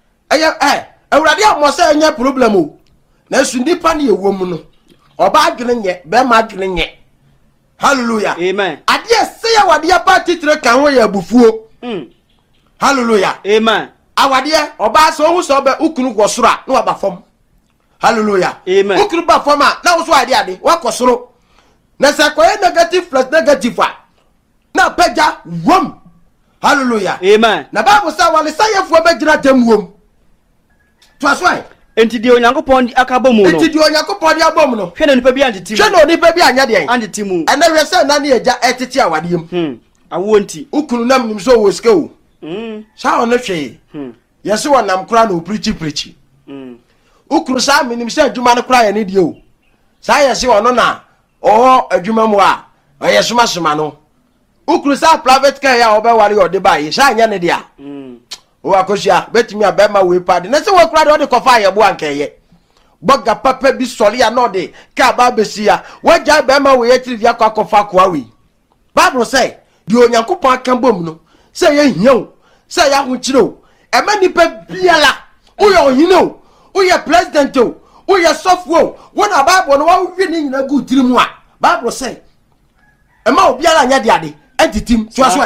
urade a mo say enya problem o na su nipa ne ewo mu no oba adwene nye be ma adwene nye hallelujah amen ade say awade ya party tre kan ho ye abufuo hallelujah amen awade oba so hu so be ukunu go soro na wa ba fam hallelujah amen ukunu ba fam na wo so ade wa kosoro na se ko negative plus negative na peja wom hallelujah amen na bible say wale sayefo be gira tem wom to aswai enti di onyankopon di akabom no enti di onyankopon di abom no hwe na nipa bi antiti hwe na nipa bi anya de antiti mu ena hwe se na ne eja etiti awade yem awo nti ukunu nam nim so wo sika o sa ono hwe yesi wonam kura na preach ukunu sa minim se adwuma ne kura ye ne die o sa yesi wono na adwuma mu a oyesuma suma no ukunu sa private car ya obeware ode baye sa anya ne dia o akosia betimi abema we pad na se wo kura de ode kofa ye bo ankeye boga papa bi sori ya no de ka ba besia waja abema we yetiri ya kofa kwa we bible say di onyankopon akambom no say ye hian say ya ho kire ema nipa biala wo ye ohine o wo ye president o wo ye software wo na bible no wo wi ni nyina gu tiri mu a bible say ema obiala nya de ade entitim so aso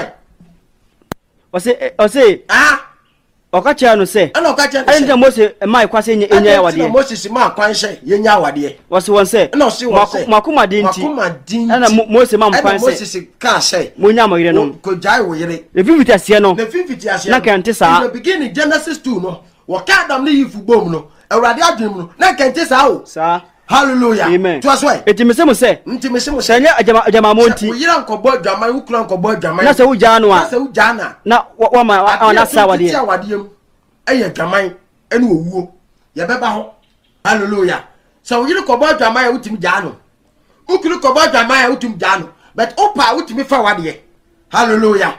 ose okacha no se ana okacha no se enta mose mai kwase enya awade ana moses ma kwanhye yenya awade wose wonse ana ose wonse makoma dinti ana mose ma kwanse ana moses ka say monya moyire no ko jai wo yire le fifiti ase no le fifiti ase na kante sa in the beginning Genesis 2 no wo ka Adam ne yifu bom no awade adwem no na kante sa o sa hallelujah amen to aswe etimese mo se senya ajama monti wo yira nkobo adwama wo kura nkobo adwama na se wo janu a na se wo jana na wa ma na sa wade ya wadem eye adwaman ene owuo ye beba ho hallelujah so wo yira nkobo adwama ya wutimi janu ukuru nkobo adwama ya wutimi janu but opa wutimi fa wade hallelujah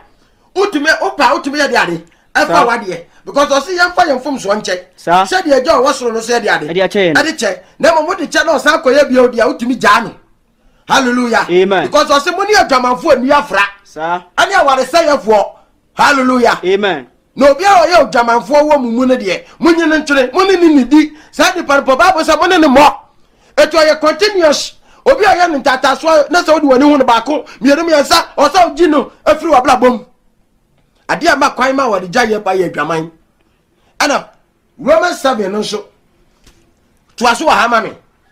utimi ya de ade afa wade because o see yamfa yamfom so nche se de eja wo soro no se de ade ade che na mo de che no sa koye bia odi a utimi janu hallelujah amen because o se mo ni adwamanfo ani afra sa ani aware se yefo hallelujah amen no bia o ye adwamanfo wo mumu ne de munyi ne ntwere munni ni nidi sa de parpo bible se munni ne mo eto ye continuous obi o ye ntata so na se odi wani hu ne ba ko mierum yansa o sa ogi no afiri wa bla bom ade ama kwan ma wade jaye ba ye adwaman ana Romans 7 no so to aso wa hama me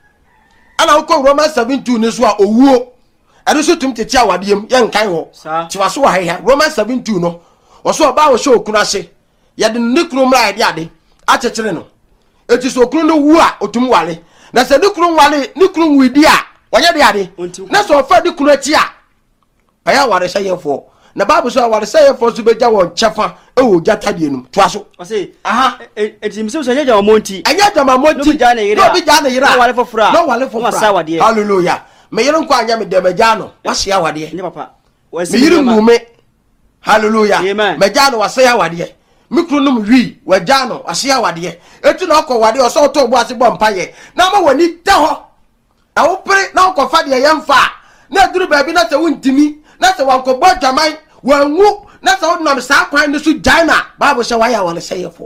ana uko Romans 7:2 ne so a owuo ade so tum tete awadem ye nkan ho to aso wa ha Romans 7:2 no wo so ba wo so okunu ase ye de ne kunu mra ye de ade a chechire no eti so okunu no wu a otum wale na se ne kunu wale ne kunu widi a wonye de ade na so fa de kunu achi a aya ware sha yefo na bible so ware say for so beja won chefa e wo jata de enum to aso o say aha etimse so nyja omonti anya jama monti no bi ja na yira no wale fofura hallelujah me yero nko anya me de meja no wase ya wade ne papa me yiri mume hallelujah meja no wase ya wade mikru num wi waja no wase ya wade etu na okọ wade o so to bo ase bo mpaye na ma wani ta ho na wo pere na okọ fa de yemfa na duru ba bi na se wontimi na se wanko bo jaman wanwu na se wonam sa kwan ne so jaina bible se waya wale seyefo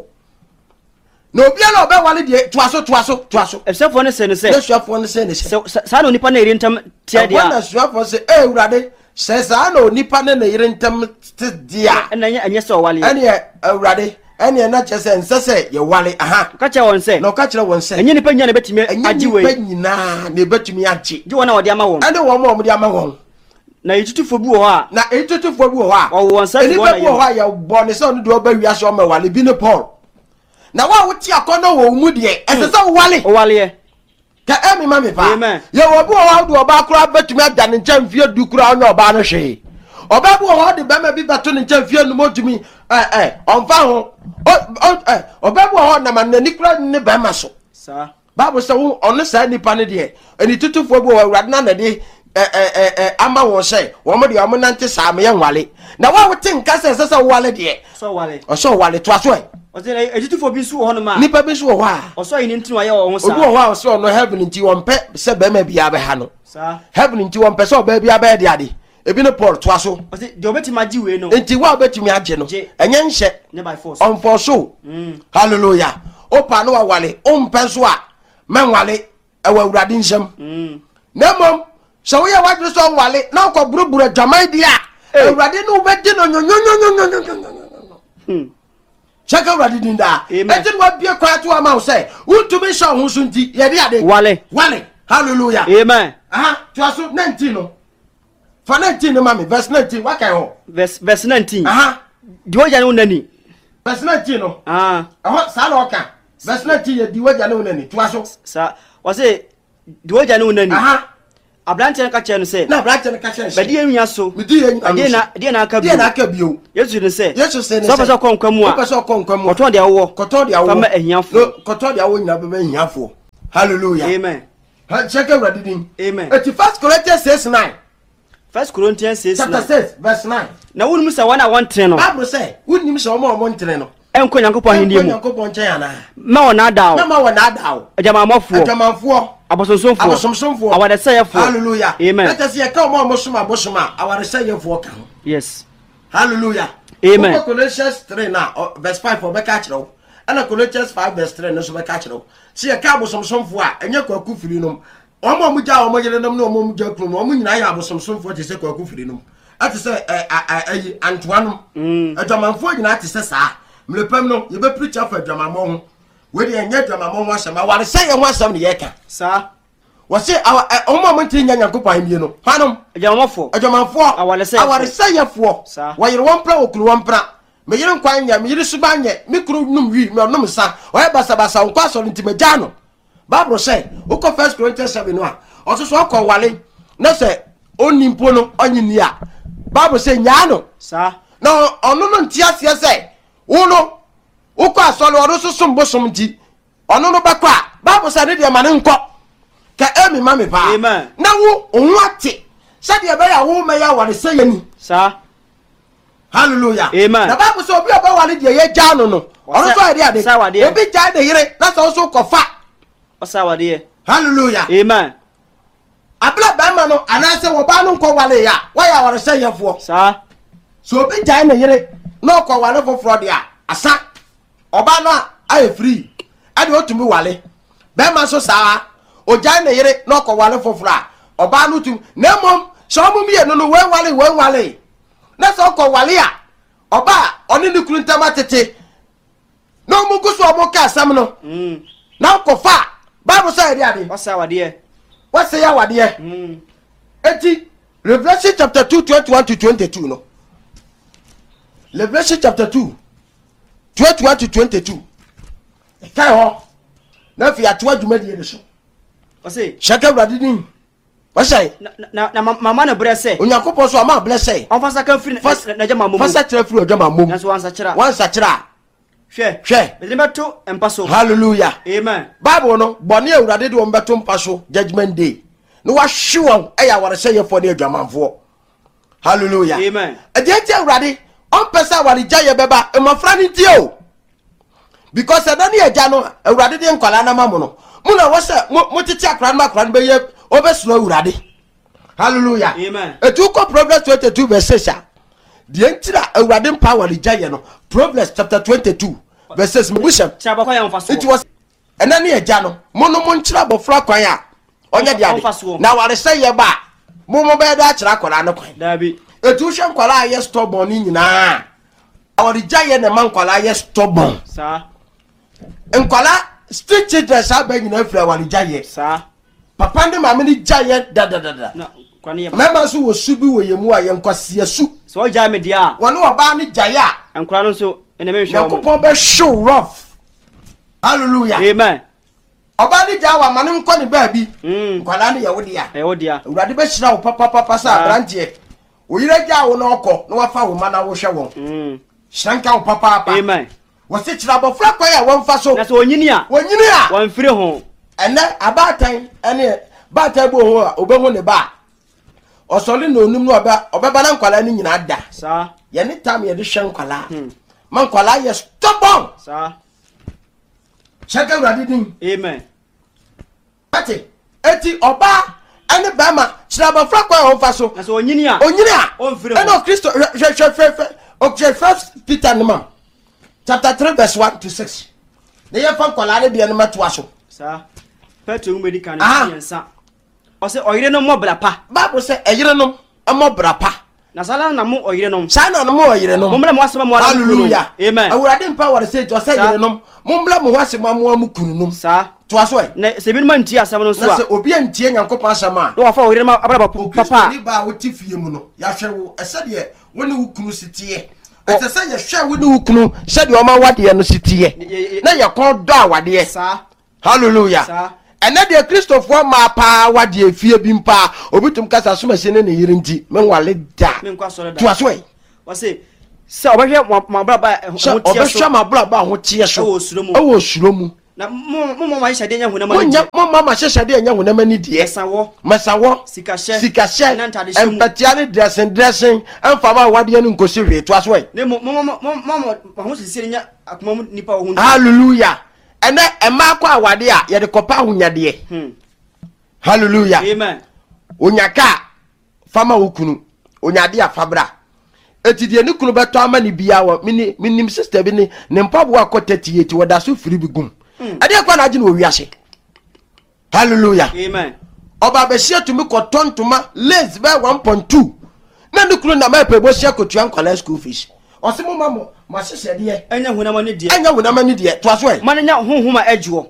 no bia na obe wale de toaso efsefo ne se ne se efsefo ne se ne se sa no nipa na yiri ntam tia dia na efsefo se urade se sa no nipa na yiri ntam dia na anya se wale ene urade ene na che se nsese ye wale aha ka che won se no ka che won se enye nipa nya na betime agi we nipa nyina na betumi agi ji wona wode ama won ene wo mo de ama won na yitutufo bi wo ha na yitutufo bi wo ha wo won sa bi wo na wo ha ya bo ne se on do ba wiase o ma wale bi ne Paul na wa wuti akono wo mu de ese se wale ka emi ma me pa ye wo bi wo ha do ba kura betumi ada ne ncham fie du kura onye oba no hwe obabu ho de bema bi bato ne nche fie no modumi onfa ho obabu ho na manani kura ne bema so sa Bible say ono sa nipa ne de eni tutufo bi wo awurade na de ama won say wo mo de wo nante sa me yanwale na wa wote nka se se wale de so wale so wale to aso o say ejitufo bi su ho no ma nipa bi so ho a o so yin ntinu aye wo sa obi ho a so no heaven nti won pe se bema bia be ha no sa heaven nti won pe se oba bia be de ade ebi no Paul to aso o say de obetimi agi we no nti wa obetimi age no enye nhye ne by force on for so hallelujah opa no wa wale o mpe so a menwale ewa awurade nsem na mom so we wadru so wale na ko buruburu jamai dia awurade no be di no chaka awurade din da enti wa bie kwa to ama wo say untumi sha ho so nti ye de ade wale hallelujah amen to aso 19 no for 19 no mami verse 19 wa kai ho verse 19 di oja ne nani verse 19 no sa na oka verse 19 ye di oja ne nani to aso sa wa say di oja ne nani ablante ka che no say na ablante ka che be di enwa so me di enwa di na aka bio yesu ne say so pese konkwamu a koton de awo fama ehiafo koton de awo nyina be ehiafo hallelujah amen check awurade din amen 1 Corinthians 6:9 1 Corinthians 6 chapter 6 verse 9 na wonu sa wana wontre no Bible say wonnim sa omo ntre no enko nyankopon hindie mu nyankopon nche yana ma wona dawo ma wona dawo ajamanfo abosonsomfo awadesayefo hallelujah amen let us hear come omo soma awadesayefo ka yes hallelujah amen Colossians 3 na verse 5 for beka kiro and Colossians 5 verse 3 no so beka kiro see ka abosonsomfo a enye kwaku firi nom omo muja omo yele nom no omo muja krum omo nyina ya abosonsomfo te se kwaku firi nom ati se ayi antoanum ajamanfo nyina ati se saa mlepam no ye be preach afa adwamamo ho we de enye adwamamo ho asema ware se ye ho asem ne ye ka sa wo se omo mo nti nya nyankopon hie no hanom adwamafo aware se ye fo wo yere won pra okuru won pra me yere nkwan nya me yere suba nye me kuru num wi me num sa o ye basa nkwa so nti magya no Bible say uko 1 Corinthians 7 no a oso okọ wale na se onimpo no onyini a Bible say nya no sa na onu no ntia se se uno uko asolo odo susum bosom nti onu no bakọ a Bible say ne de ma ne nkọ ka emi ma me pa na wo ohun ate se de be ya wo me ya ware se yani sa hallelujah amen na Bible say obi oba wale de ye gya no onu so ade ade obi gya de yire na so kofa osawade hallelujah amen abla ba ma no anase wo ba no nkọ wale ya wa ya ware se yefo sa so obi gya na yire no ko wale foforo de a asa oba no a free ade otumi wale be ma so saa o gya na yire no ko wale foforo a oba no tum na mom so mom ye no we wale na so ko wale a oba oni ni kurunta matete no mu guso omo ka asam no na ko fa Bible say ade ade what's say ya wade eti Revelation chapter 2:21 to 22 no Revelation chapter 2:21 to 22 kai ho na fi atwa dwuma die so o say shaka bradi din what's say na mama na bless onyankopon so ama bless on fasa kan free na jama mom fasa tira free jama mom na so wansa kira hwe be beto empaso hallelujah amen Bible no boni awurade de won beto mpaso judgment day no wa hwe eya ware se ye for the adwamanfo hallelujah amen ade awurade on pesa ware jaye beba e mafra ni tie o because adani eja no awurade de nkwala na mamu no mu na wo se mo titi akran ma akran be ye obesuno awurade hallelujah amen etu ko Proverbs 22 verse 6 the entira awurade power jaye no Proverbs chapter 22 verses mushem chabakwa ya mfaso it was enani eja no mo no mo nchira bofra kwan a onye de ade na ware se ye ba mo be da akira kwala na kwan dabi etu hwe nkwala ye stubborn ni nyina awore jaye na man kwala ye stubborn sa nkwala street children sa ba nyina afra awore jaye sa papa ndi mama ni jaye da na kwani ye mama so wo subi wo yemu a ye nkwase su so ja me dia woni oba ni jaye a nkwala no so ene me hwe yakopon be show rough hallelujah amen oba ni jawa mane nko ni ba bi nkwala ni ye wo dia e wo dia urade be hira wo papa sa branche oyire ja wo na okọ na wafa wo ma na wo hwe won shanka wo papa amen wo se kira bofra kwa ya won fa so na so onyini a won fire ho ene abatan ene batan bo ho obehu ne ba osole na onum no obeba na nkwala ni nyina da sa ye ne tam ye de hwe nkwala man nkwala ye stubborn sa shanka urade din amen ati eti oba ene ba ma kira bofra kwa ya won fa so na so onyini a on fire eno Kristo je first Peter nima chapter 3 verse 1 to 6 ne ye fa nkwala ne de no matoa so sa Petro ngumedi kan yensa o se oyire no mo brapa Bible say eyire no mo brapa na sala na mo oyire no sana no mo oyire no mo mla mo asema mo hallelujah amen awurade mpa wore say jo say yire no mo mla mo asema mo amukunu no sa to aso e na se bi man ntia asema no so a na se obi antie nyankopon asema no wafa oyire no abraba papa ni ba woti fie mu no ya hwe wo ese de woni wukunu sitie ese say ye hwe woni wukunu se de o ma wade no sitie na ye kon do awade sa hallelujah sa ene de Christopher ma pa wade efie bi mpa obitum kasa soma se ne yire nti menwale da menkwa sore da to aso e wase se obehwe ma braba ho tie so obehwe ma braba ho tie so ewo suromu na mo ma hyade nya hunama ni mo mama hyade nya hunama ni de masawo sikahye empatia ne dressing amfama wade no nkosi hwe to aso e ne mo ho sisi nya akoma mu nipa wo hu hallelujah ene ema kwa awade a ye de kopa hunyade hallelujah amen onyaka fama wukunu onyade afabra etidie ni kunu beto ama ni bia wo minim sister bi ni ne mpabo akotati yeti woda so firi bi gum ade kwa na agi no wiase hallelujah amen oba be hia tumi kotontoma lazy by 1.2 na ni kunu na ma pebo hia kotua nkwala school fees osimo mamo ma hyehede enya hunama ni de to aso e manenya honhoma adwo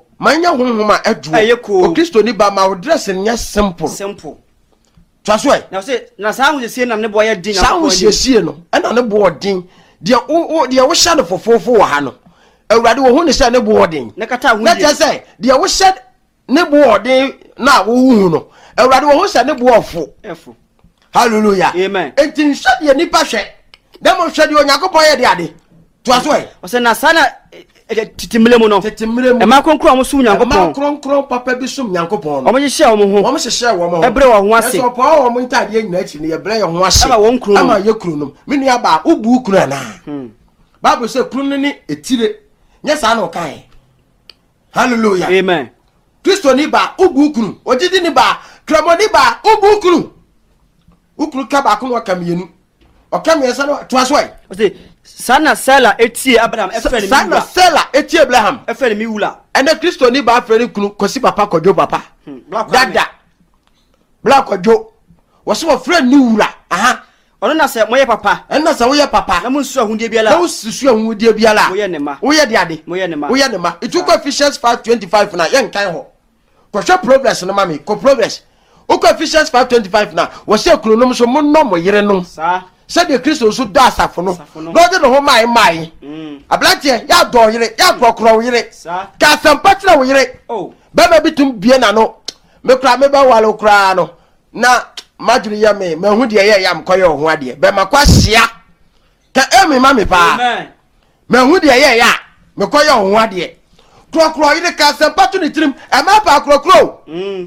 o Kristo ni ba ma dress nya simple to aso e na sa hu sie na ne boye din na ko sie no na ne bo din de wo hia no fofofo wo ha no awurade wo hu ne se ne bo din ne kata hu na je se de wo hia ne bo din na wo hu no awurade wo hu se ne bo ofo hallelujah amen entin hwe de nipa hwe demo hwe de onyankopon ye de ade to aso e o se na sana titimile mu no e ma konkro mo sum nyankopon ma konkro papa bi sum nyankopon o mo hye wo mo ho ebre wo ho ase so pa wo mo ntade nyina chi ne ebre ye ho ase ama ye kru no menu aba ubu kru na Bible say kru ni etire nya sa na o kan hallelujah amen Kristo ni ba ubu kru ojidi ni ba kramo ni ba ubu kru ukru ka ba ko no kamienu o kamiesa no to aso ai o se sana sela etie Abraham efere mi wula sana sela etie Abraham efere mi wula ene Kristo ni ba fere kunu kosi papa kojo papa dada black kojo wo fere ni wula aha ono na se moye papa ena se wo ye papa na munsu ahundie biala na ususu ahundie biala wo ye de ade wo ye ne ma itu Ephesians 5:25 na ye nkan ho ko hwe progress no mami ko progress o Ephesians 5:25 na wo se kunonom so mo no mo yere no sa se de Kristo so do asafo no no de no ho mai ablatie ya do yire ya krokro yire ka sampatira wo yire baba bitum bie na no me kra me ba wale kra no na maduri ya me hu de ye ya mkoyo ho ade be makwa hia ka emi ma me pa amen me hu de ye ya me koyo ho ade krokro yire ka sampatu ni trim e ma pa krokro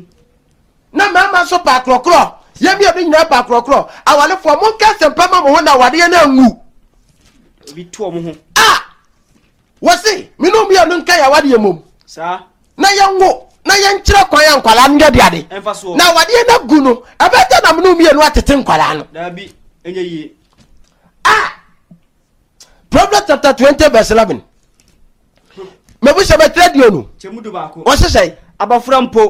na ma so pa krokro ye mi obi nyina pa krokro awale fo mo ka sempa ma mo na wade na ngu bi to mo ho wasi minu mi anu nka ya wade mom sa na ye ngu na ye nkyere kwan ya nkwala nde de ade na wade na gu no abeta na minu mi anu atete nkwala no da bi enye yi Proverbs chapter 20 verse 11 me bu se be tradio no chemudu ba ko o se sei abafura mpo